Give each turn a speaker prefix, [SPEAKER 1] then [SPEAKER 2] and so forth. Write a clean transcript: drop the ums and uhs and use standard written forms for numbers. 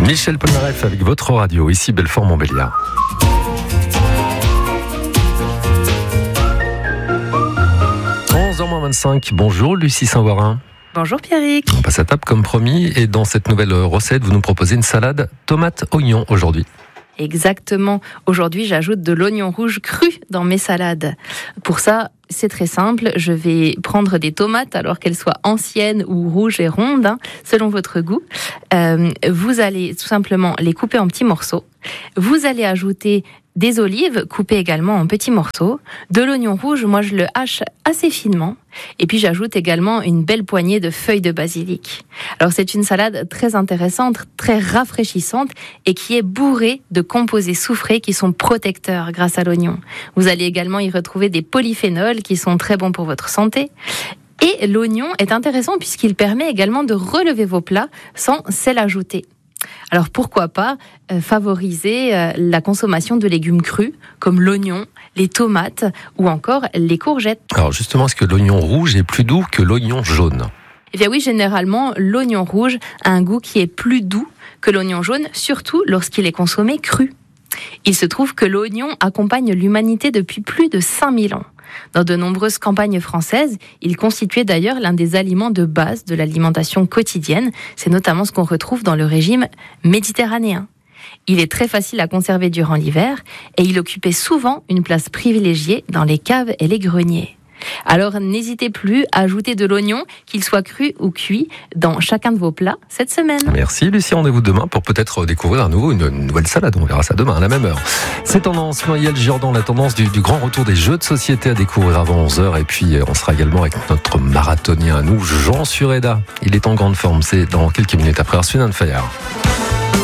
[SPEAKER 1] Michel Polnareff avec votre radio, ici Belfort-Montbéliard. 11h25, bonjour Lucie Saint-Warin.
[SPEAKER 2] Bonjour Pierrick.
[SPEAKER 1] On passe à table comme promis et dans cette nouvelle recette, vous nous proposez une salade tomate-oignon aujourd'hui.
[SPEAKER 2] Exactement. Aujourd'hui, j'ajoute de l'oignon rouge cru dans mes salades. Pour ça, c'est très simple. Je vais prendre des tomates, alors qu'elles soient anciennes ou rouges et rondes, selon votre goût. Vous allez tout simplement les couper en petits morceaux. Vous allez ajouter des olives coupées également en petits morceaux, de l'oignon rouge, moi je le hache assez finement, et puis j'ajoute également une belle poignée de feuilles de basilic. Alors c'est une salade très intéressante, très rafraîchissante et qui est bourrée de composés soufrés qui sont protecteurs grâce à l'oignon. Vous allez également y retrouver des polyphénols qui sont très bons pour votre santé. Et l'oignon est intéressant puisqu'il permet également de relever vos plats sans sel ajouté. Alors pourquoi pas favoriser la consommation de légumes crus comme l'oignon, les tomates ou encore les courgettes.
[SPEAKER 1] Alors justement, est-ce que l'oignon rouge est plus doux que l'oignon jaune ?
[SPEAKER 2] Eh bien oui, généralement, l'oignon rouge a un goût qui est plus doux que l'oignon jaune, surtout lorsqu'il est consommé cru. Il se trouve que l'oignon accompagne l'humanité depuis plus de 5000 ans. Dans de nombreuses campagnes françaises, il constituait d'ailleurs l'un des aliments de base de l'alimentation quotidienne. C'est notamment ce qu'on retrouve dans le régime méditerranéen. Il est très facile à conserver durant l'hiver et il occupait souvent une place privilégiée dans les caves et les greniers. Alors n'hésitez plus à ajouter de l'oignon, qu'il soit cru ou cuit, dans chacun de vos plats cette semaine.
[SPEAKER 1] Merci Lucie, rendez-vous demain pour peut-être découvrir à nouveau une nouvelle salade. On verra ça demain à la même heure. C'est Tendance, Maëlle Jourdan, la tendance du grand retour des jeux de société à découvrir avant 11h. Et puis on sera également avec notre marathonien à nous, Jean Sureda. Il est en grande forme, c'est dans quelques minutes après Arsène Fire.